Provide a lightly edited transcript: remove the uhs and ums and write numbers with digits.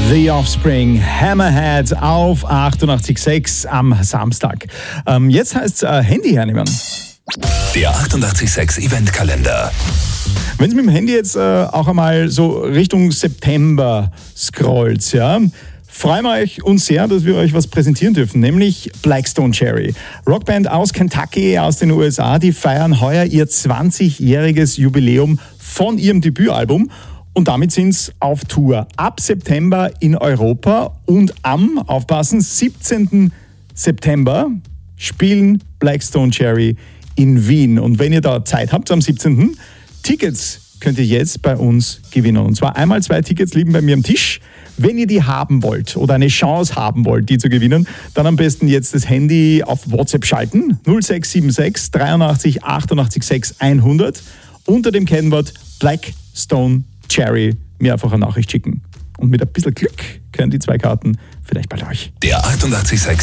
The Offspring, Hammerhead auf 88.6 am Samstag. Jetzt heißt es Handy hernehmen. Der 88.6 Eventkalender. Wenn Sie mit dem Handy jetzt auch einmal so Richtung September scrollt, ja, freuen wir uns sehr, dass wir euch was präsentieren dürfen, nämlich Blackstone Cherry. Rockband aus Kentucky, aus den USA, die feiern heuer ihr 20-jähriges Jubiläum von ihrem Debütalbum. Und damit sind es auf Tour ab September in Europa und am, aufpassen, 17. September spielen Blackstone Cherry in Wien. Und wenn ihr da Zeit habt am 17. Tickets könnt ihr jetzt bei uns gewinnen. Und zwar einmal 2 Tickets liegen bei mir am Tisch. Wenn ihr die haben wollt oder eine Chance haben wollt, die zu gewinnen, dann am besten jetzt das Handy auf WhatsApp schalten. 0676 83 88 6 100. Unter dem Kennwort Blackstone Cherry mir einfach eine Nachricht schicken. Und mit ein bisschen Glück können die 2 Karten vielleicht bald euch. Der 88.6